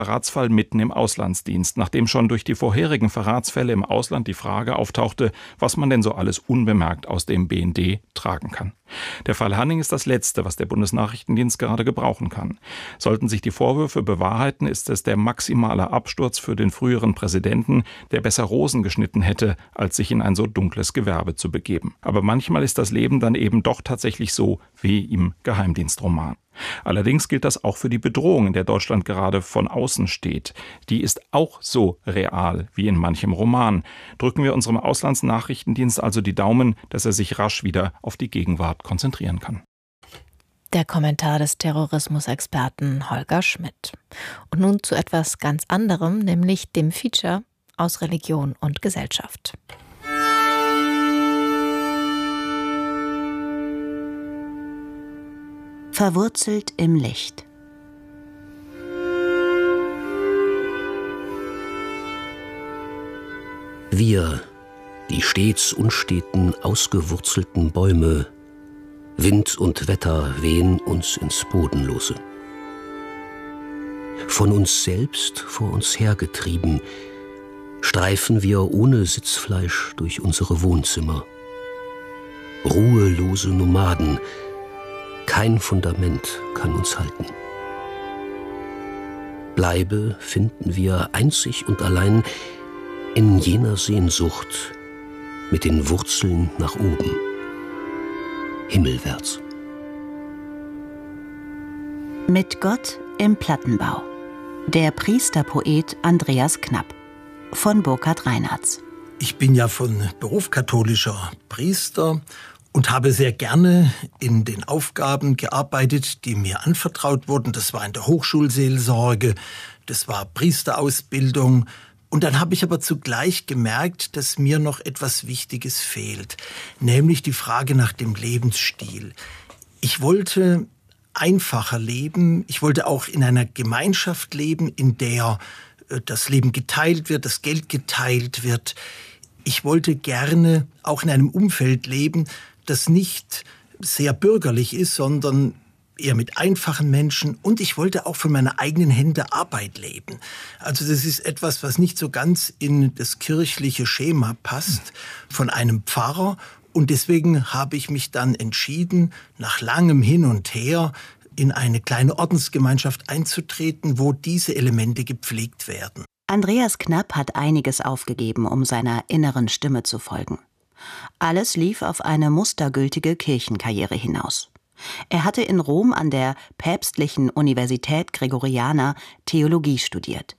Verratsfall mitten im Auslandsdienst, nachdem schon durch die vorherigen Verratsfälle im Ausland die Frage auftauchte, was man denn so alles unbemerkt aus dem BND tragen kann. Der Fall Hanning ist das Letzte, was der Bundesnachrichtendienst gerade gebrauchen kann. Sollten sich die Vorwürfe bewahrheiten, ist es der maximale Absturz für den früheren Präsidenten, der besser Rosen geschnitten hätte, als sich in ein so dunkles Gewerbe zu begeben. Aber manchmal ist das Leben dann eben doch tatsächlich so wie im Geheimdienstroman. Allerdings gilt das auch für die Bedrohung, in der Deutschland gerade von außen steht. Die ist auch so real wie in manchem Roman. Drücken wir unserem Auslandsnachrichtendienst also die Daumen, dass er sich rasch wieder auf die Gegenwart konzentrieren kann. Der Kommentar des Terrorismusexperten Holger Schmidt. Und nun zu etwas ganz anderem, nämlich dem Feature aus Religion und Gesellschaft. Verwurzelt im Licht. Wir, die stets unsteten, ausgewurzelten Bäume, Wind und Wetter wehen uns ins Bodenlose. Von uns selbst vor uns hergetrieben, streifen wir ohne Sitzfleisch durch unsere Wohnzimmer. Ruhelose Nomaden, kein Fundament kann uns halten. Bleibe finden wir einzig und allein in jener Sehnsucht mit den Wurzeln nach oben, himmelwärts. Mit Gott im Plattenbau. Der Priesterpoet Andreas Knapp von Burkhard Reinhartz. Ich bin ja von Beruf katholischer Priester und habe sehr gerne in den Aufgaben gearbeitet, die mir anvertraut wurden. Das war in der Hochschulseelsorge, das war Priesterausbildung. Und dann habe ich aber zugleich gemerkt, dass mir noch etwas Wichtiges fehlt, nämlich die Frage nach dem Lebensstil. Ich wollte einfacher leben, ich wollte auch in einer Gemeinschaft leben, in der das Leben geteilt wird, das Geld geteilt wird. Ich wollte gerne auch in einem Umfeld leben, das nicht sehr bürgerlich ist, sondern eher mit einfachen Menschen. Und ich wollte auch von meiner eigenen Hände Arbeit leben. Also das ist etwas, was nicht so ganz in das kirchliche Schema passt von einem Pfarrer. Und deswegen habe ich mich dann entschieden, nach langem Hin und Her in eine kleine Ordensgemeinschaft einzutreten, wo diese Elemente gepflegt werden. Andreas Knapp hat einiges aufgegeben, um seiner inneren Stimme zu folgen. Alles lief auf eine mustergültige Kirchenkarriere hinaus. Er hatte in Rom an der Päpstlichen Universität Gregoriana Theologie studiert.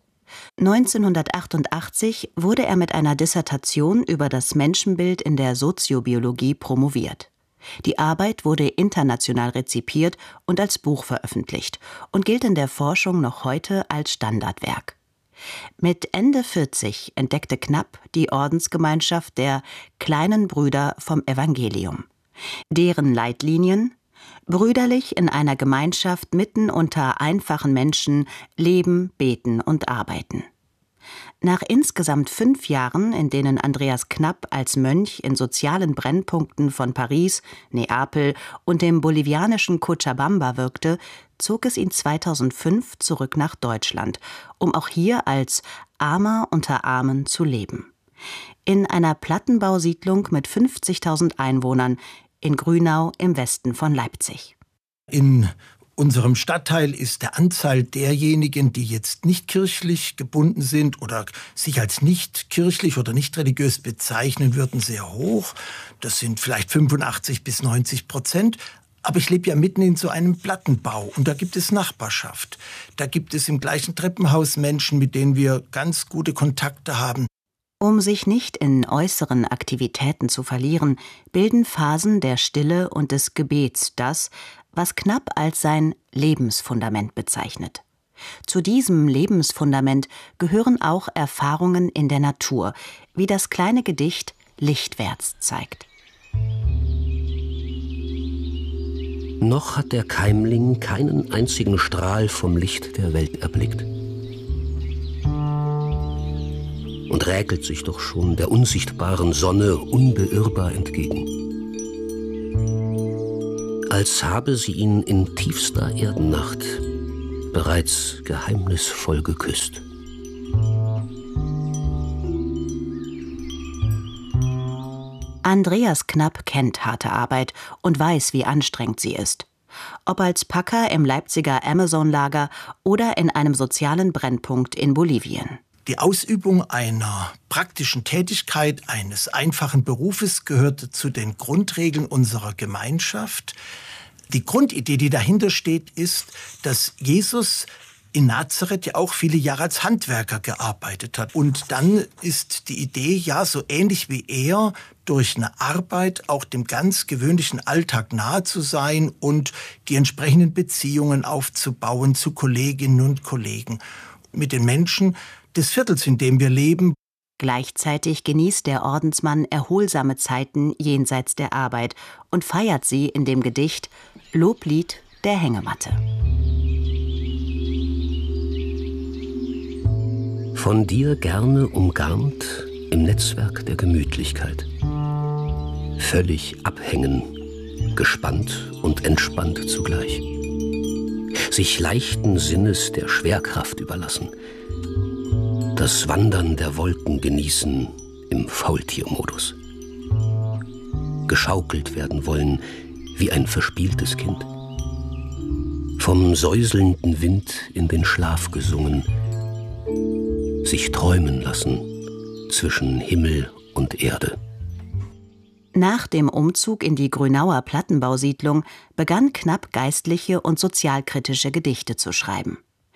1988 wurde er mit einer Dissertation über das Menschenbild in der Soziobiologie promoviert. Die Arbeit wurde international rezipiert und als Buch veröffentlicht und gilt in der Forschung noch heute als Standardwerk. Mit Ende 40 entdeckte Knapp die Ordensgemeinschaft der Kleinen Brüder vom Evangelium. Deren Leitlinien: brüderlich in einer Gemeinschaft mitten unter einfachen Menschen leben, beten und arbeiten. Nach insgesamt 5 Jahren, in denen Andreas Knapp als Mönch in sozialen Brennpunkten von Paris, Neapel und dem bolivianischen Cochabamba wirkte, zog es ihn 2005 zurück nach Deutschland, um auch hier als Armer unter Armen zu leben. In einer Plattenbausiedlung mit 50.000 Einwohnern in Grünau im Westen von Leipzig. In unserem Stadtteil ist der Anzahl derjenigen, die jetzt nicht kirchlich gebunden sind oder sich als nicht kirchlich oder nicht religiös bezeichnen würden, sehr hoch. Das sind vielleicht 85-90%. Aber ich lebe ja mitten in so einem Plattenbau und da gibt es Nachbarschaft. Da gibt es im gleichen Treppenhaus Menschen, mit denen wir ganz gute Kontakte haben. Um sich nicht in äußeren Aktivitäten zu verlieren, bilden Phasen der Stille und des Gebets das, was Knapp als sein Lebensfundament bezeichnet. Zu diesem Lebensfundament gehören auch Erfahrungen in der Natur, wie das kleine Gedicht Lichtwärts zeigt. Noch hat der Keimling keinen einzigen Strahl vom Licht der Welt erblickt. Und räkelt sich doch schon der unsichtbaren Sonne unbeirrbar entgegen. Als habe sie ihn in tiefster Erdennacht bereits geheimnisvoll geküsst. Andreas Knapp kennt harte Arbeit und weiß, wie anstrengend sie ist. Ob als Packer im Leipziger Amazon-Lager oder in einem sozialen Brennpunkt in Bolivien. Die Ausübung einer praktischen Tätigkeit, eines einfachen Berufes gehört zu den Grundregeln unserer Gemeinschaft. Die Grundidee, die dahinter steht, ist, dass Jesus in Nazareth ja auch viele Jahre als Handwerker gearbeitet hat. Und dann ist die Idee, ja, so ähnlich wie er, durch eine Arbeit auch dem ganz gewöhnlichen Alltag nahe zu sein und die entsprechenden Beziehungen aufzubauen zu Kolleginnen und Kollegen, mit den Menschen des Viertels, in dem wir leben. Gleichzeitig genießt der Ordensmann erholsame Zeiten jenseits der Arbeit und feiert sie in dem Gedicht Loblied der Hängematte. Von dir gerne umgarnt im Netzwerk der Gemütlichkeit. Völlig abhängen, gespannt und entspannt zugleich. Sich leichten Sinnes der Schwerkraft überlassen. Das Wandern der Wolken genießen im Faultiermodus. Geschaukelt werden wollen wie ein verspieltes Kind. Vom säuselnden Wind in den Schlaf gesungen. Sich träumen lassen zwischen Himmel und Erde. Nach dem Umzug in die Grünauer Plattenbausiedlung begann Knapp geistliche und sozialkritische Gedichte zu schreiben.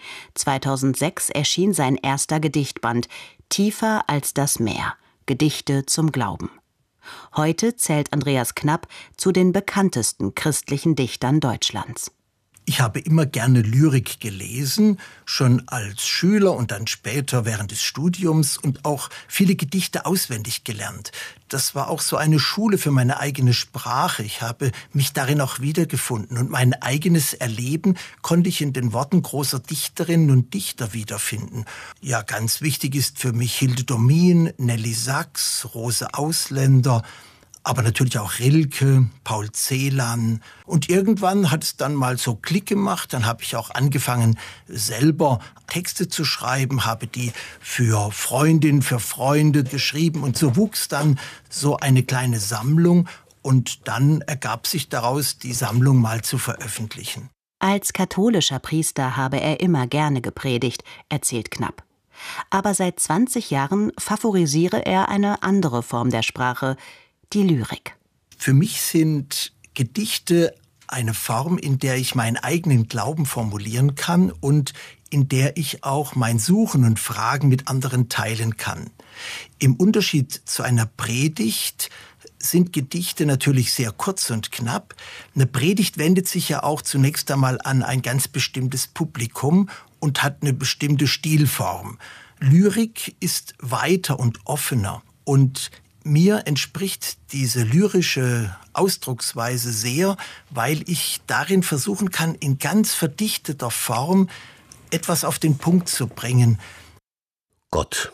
2006 erschien sein erster Gedichtband Tiefer als das Meer – Gedichte zum Glauben. Heute zählt Andreas Knapp zu den bekanntesten christlichen Dichtern Deutschlands. Ich habe immer gerne Lyrik gelesen, schon als Schüler und dann später während des Studiums und auch viele Gedichte auswendig gelernt. Das war auch so eine Schule für meine eigene Sprache. Ich habe mich darin auch wiedergefunden und mein eigenes Erleben konnte ich in den Worten großer Dichterinnen und Dichter wiederfinden. Ja, ganz wichtig ist für mich Hilde Domin, Nelly Sachs, Rose Ausländer, aber natürlich auch Rilke, Paul Celan. Und irgendwann hat es dann mal so Klick gemacht. Dann habe ich auch angefangen, selber Texte zu schreiben, habe die für Freundinnen, für Freunde geschrieben. Und so wuchs dann so eine kleine Sammlung. Und dann ergab sich daraus, die Sammlung mal zu veröffentlichen. Als katholischer Priester habe er immer gerne gepredigt, erzählt Knapp. Aber seit 20 Jahren favorisiere er eine andere Form der Sprache, die Lyrik. Für mich sind Gedichte eine Form, in der ich meinen eigenen Glauben formulieren kann und in der ich auch mein Suchen und Fragen mit anderen teilen kann. Im Unterschied zu einer Predigt sind Gedichte natürlich sehr kurz und knapp. Eine Predigt wendet sich ja auch zunächst einmal an ein ganz bestimmtes Publikum und hat eine bestimmte Stilform. Lyrik ist weiter und offener und mir entspricht diese lyrische Ausdrucksweise sehr, weil ich darin versuchen kann, in ganz verdichteter Form etwas auf den Punkt zu bringen. Gott.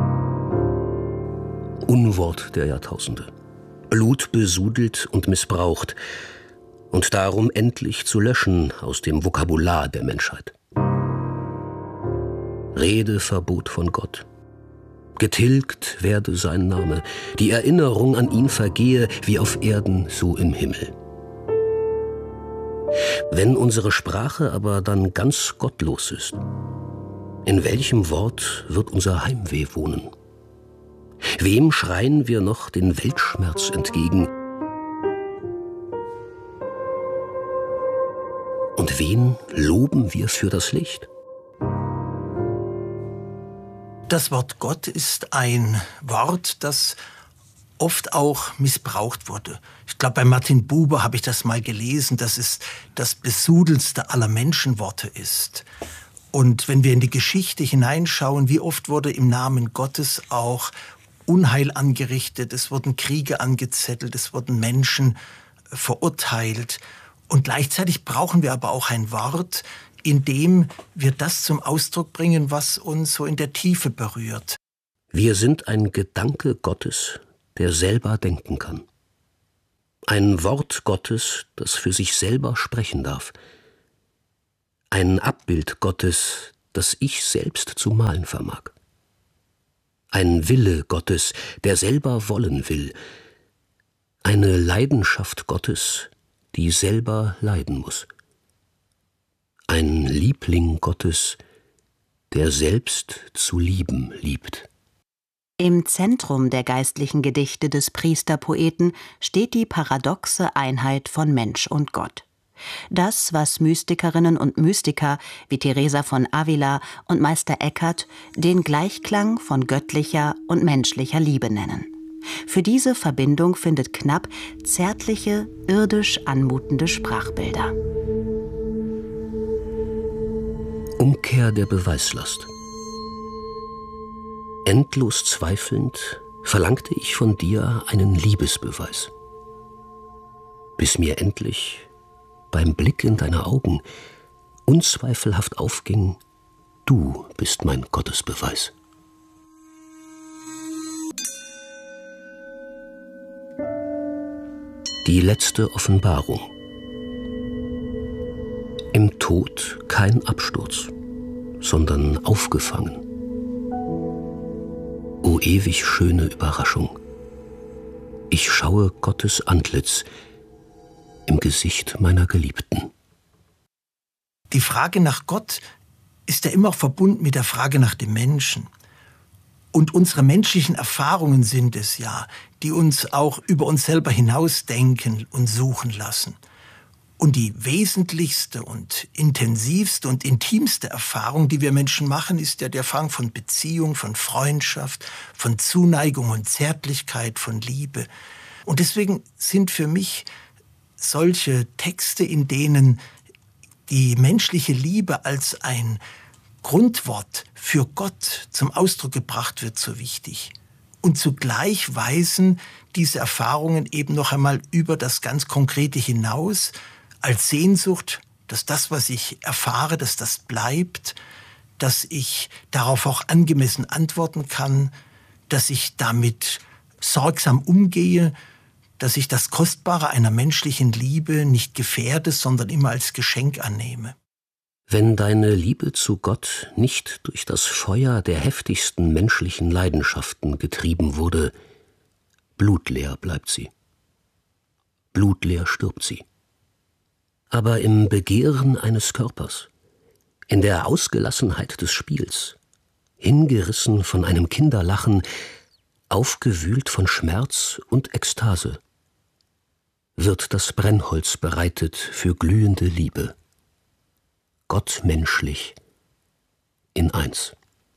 Unwort der Jahrtausende. Blutbesudelt und missbraucht. Und darum endlich zu löschen aus dem Vokabular der Menschheit. Redeverbot von Gott. Getilgt werde sein Name, die Erinnerung an ihn vergehe, wie auf Erden, so im Himmel. Wenn unsere Sprache aber dann ganz gottlos ist, in welchem Wort wird unser Heimweh wohnen? Wem schreien wir noch den Weltschmerz entgegen? Und wen loben wir für das Licht? Das Wort Gott ist ein Wort, das oft auch missbraucht wurde. Ich glaube, bei Martin Buber habe ich das mal gelesen, dass es das besudelste aller Menschenworte ist. Und wenn wir in die Geschichte hineinschauen, wie oft wurde im Namen Gottes auch Unheil angerichtet, es wurden Kriege angezettelt, es wurden Menschen verurteilt. Und gleichzeitig brauchen wir aber auch ein Wort, in dem wir das zum Ausdruck bringen, was uns so in der Tiefe berührt. Wir sind ein Gedanke Gottes, der selber denken kann. Ein Wort Gottes, das für sich selber sprechen darf. Ein Abbild Gottes, das ich selbst zu malen vermag. Ein Wille Gottes, der selber wollen will. Eine Leidenschaft Gottes, die selber leiden muss. Ein Liebling Gottes, der selbst zu lieben liebt. Im Zentrum der geistlichen Gedichte des Priesterpoeten steht die paradoxe Einheit von Mensch und Gott. Das, was Mystikerinnen und Mystiker wie Teresa von Avila und Meister Eckhart den Gleichklang von göttlicher und menschlicher Liebe nennen. Für diese Verbindung findet Knapp zärtliche, irdisch anmutende Sprachbilder. Umkehr der Beweislast. Endlos zweifelnd verlangte ich von dir einen Liebesbeweis, bis mir endlich beim Blick in deine Augen unzweifelhaft aufging, du bist mein Gottesbeweis. Die letzte Offenbarung. Im Tod kein Absturz, sondern aufgefangen. O ewig schöne Überraschung. Ich schaue Gottes Antlitz im Gesicht meiner Geliebten. Die Frage nach Gott ist ja immer verbunden mit der Frage nach dem Menschen. Und unsere menschlichen Erfahrungen sind es ja, die uns auch über uns selber hinausdenken und suchen lassen. Und die wesentlichste und intensivste und intimste Erfahrung, die wir Menschen machen, ist ja die Erfahrung von Beziehung, von Freundschaft, von Zuneigung und Zärtlichkeit, von Liebe. Und deswegen sind für mich solche Texte, in denen die menschliche Liebe als ein Grundwort für Gott zum Ausdruck gebracht wird, so wichtig. Und zugleich weisen diese Erfahrungen eben noch einmal über das ganz Konkrete hinaus, als Sehnsucht, dass das, was ich erfahre, dass das bleibt, dass ich darauf auch angemessen antworten kann, dass ich damit sorgsam umgehe, dass ich das Kostbare einer menschlichen Liebe nicht gefährde, sondern immer als Geschenk annehme. Wenn deine Liebe zu Gott nicht durch das Feuer der heftigsten menschlichen Leidenschaften getrieben wurde, blutleer bleibt sie. Blutleer stirbt sie. Aber im Begehren eines Körpers, in der Ausgelassenheit des Spiels, hingerissen von einem Kinderlachen, aufgewühlt von Schmerz und Ekstase, wird das Brennholz bereitet für glühende Liebe. Gott menschlich in eins.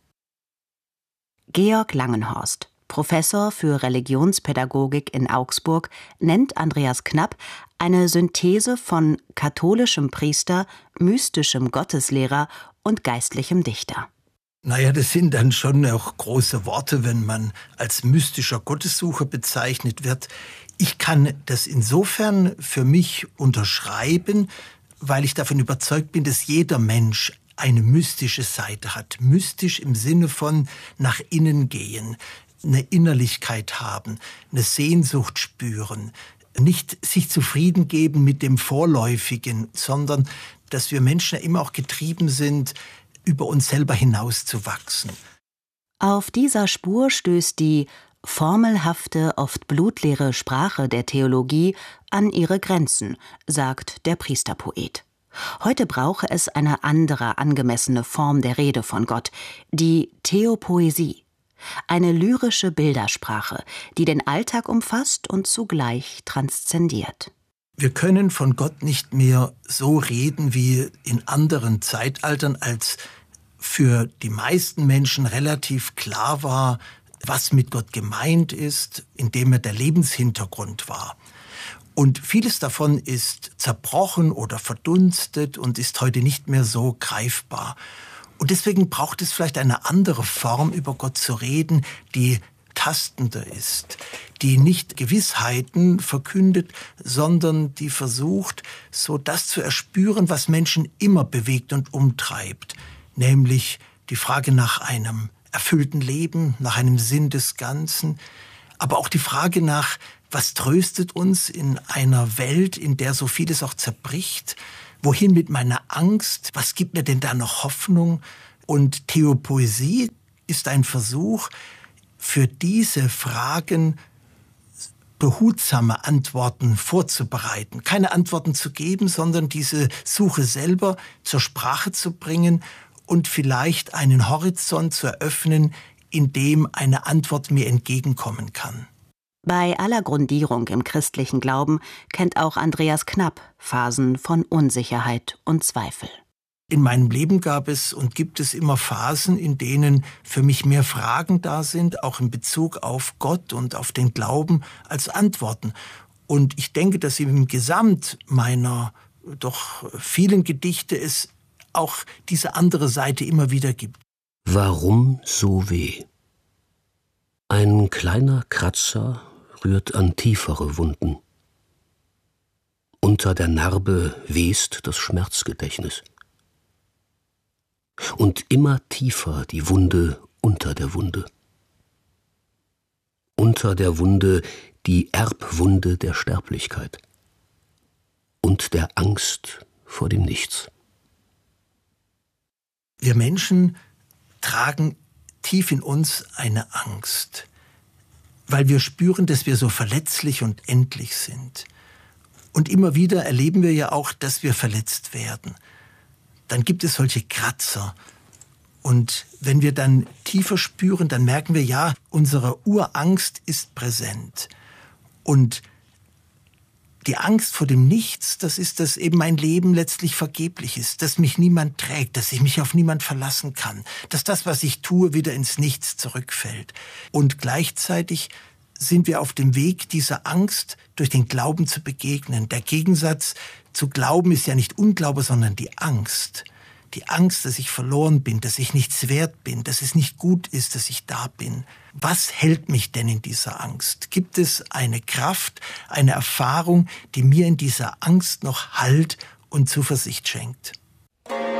Georg Langenhorst, Professor für Religionspädagogik in Augsburg, nennt Andreas Knapp eine Synthese von katholischem Priester, mystischem Gotteslehrer und geistlichem Dichter. Naja, das sind dann schon auch große Worte, wenn man als mystischer Gottessucher bezeichnet wird. Ich kann das insofern für mich unterschreiben, weil ich davon überzeugt bin, dass jeder Mensch eine mystische Seite hat. Mystisch im Sinne von nach innen gehen, eine Innerlichkeit haben, eine Sehnsucht spüren, nicht sich zufrieden geben mit dem Vorläufigen, sondern dass wir Menschen ja immer auch getrieben sind, über uns selber hinauszuwachsen. Auf dieser Spur stößt die formelhafte, oft blutleere Sprache der Theologie an ihre Grenzen, sagt der Priesterpoet. Heute brauche es eine andere, angemessene Form der Rede von Gott, die Theopoesie. Eine lyrische Bildersprache, die den Alltag umfasst und zugleich transzendiert. Wir können von Gott nicht mehr so reden wie in anderen Zeitaltern, als für die meisten Menschen relativ klar war, was mit Gott gemeint ist, indem er der Lebenshintergrund war. Und vieles davon ist zerbrochen oder verdunstet und ist heute nicht mehr so greifbar. Und deswegen braucht es vielleicht eine andere Form, über Gott zu reden, die tastender ist, die nicht Gewissheiten verkündet, sondern die versucht, so das zu erspüren, was Menschen immer bewegt und umtreibt, nämlich die Frage nach einem erfüllten Leben, nach einem Sinn des Ganzen, aber auch die Frage nach, was tröstet uns in einer Welt, in der so vieles auch zerbricht, Wohin mit meiner Angst? Was gibt mir denn da noch Hoffnung? Und Theopoesie ist ein Versuch, für diese Fragen behutsame Antworten vorzubereiten. Keine Antworten zu geben, sondern diese Suche selber zur Sprache zu bringen und vielleicht einen Horizont zu eröffnen, in dem eine Antwort mir entgegenkommen kann. Bei aller Grundierung im christlichen Glauben kennt auch Andreas Knapp Phasen von Unsicherheit und Zweifel. In meinem Leben gab es und gibt es immer Phasen, in denen für mich mehr Fragen da sind, auch in Bezug auf Gott und auf den Glauben, als Antworten. Und ich denke, dass im Gesamt meiner doch vielen Gedichte es auch diese andere Seite immer wieder gibt. Warum so weh? Ein kleiner Kratzer rührt an tiefere Wunden. Unter der Narbe west das Schmerzgedächtnis. Und immer tiefer die Wunde unter der Wunde. Unter der Wunde die Erbwunde der Sterblichkeit und der Angst vor dem Nichts. Wir Menschen tragen tief in uns eine Angst, weil wir spüren, dass wir so verletzlich und endlich sind. Und immer wieder erleben wir ja auch, dass wir verletzt werden. Dann gibt es solche Kratzer. Und wenn wir dann tiefer spüren, dann merken wir, ja, unsere Urangst ist präsent. Und die Angst vor dem Nichts, das ist, dass eben mein Leben letztlich vergeblich ist, dass mich niemand trägt, dass ich mich auf niemand verlassen kann, dass das, was ich tue, wieder ins Nichts zurückfällt. Und gleichzeitig sind wir auf dem Weg, dieser Angst durch den Glauben zu begegnen. Der Gegensatz zu Glauben ist ja nicht Unglaube, sondern die Angst. Die Angst, dass ich verloren bin, dass ich nichts wert bin, dass es nicht gut ist, dass ich da bin. Was hält mich denn in dieser Angst? Gibt es eine Kraft, eine Erfahrung, die mir in dieser Angst noch Halt und Zuversicht schenkt?